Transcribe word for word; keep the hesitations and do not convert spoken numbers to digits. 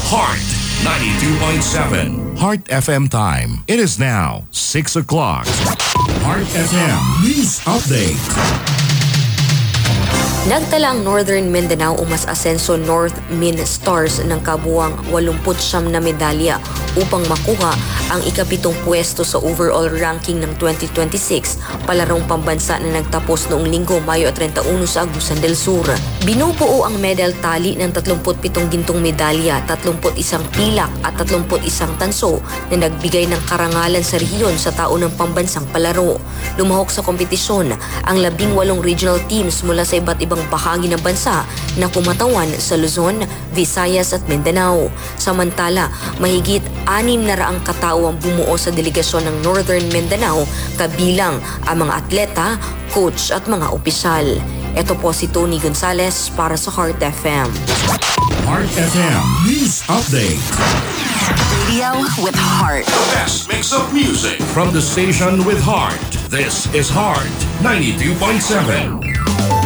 Heart ninety-two point seven. Heart F M time. It is now six o'clock. Heart F M News Update. Nagtala ang Northern Mindanao o mas asenso North Min Stars ng kabuang eighty-nine na medalya upang makuha ang ikapitong pwesto sa overall ranking ng twenty twenty-six palarong pambansa na nagtapos noong linggo Mayo thirty-one sa Agusan del Sur. Binubuo ang medal tally ng thirty-seven gintong medalya, thirty-one pilak at thirty-one tanso na nagbigay ng karangalan sa rehiyon sa taon ng pambansang palaro. Lumahok sa kompetisyon ang labing walong regional teams mula sa iba't ibang bahagi ng bansa na kumatawan sa Luzon, Visayas at Mindanao. Samantala, mahigit anim na raang katao ang bumuo sa delegasyon ng Northern Mindanao kabilang ang mga atleta, coach at mga opisyal. Ito po si Tony Gonzalez para sa Heart F M. Heart F M News Update. Radio with heart. The best mix of music from the station with heart. This is Heart ninety-two point seven.